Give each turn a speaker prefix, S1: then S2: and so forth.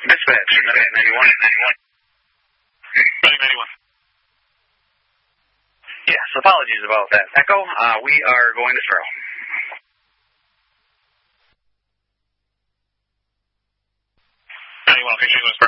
S1: Dispatch, 91.
S2: 91.
S1: Yes, apologies about that. Echo, we are going to Sparrow.
S2: Okay,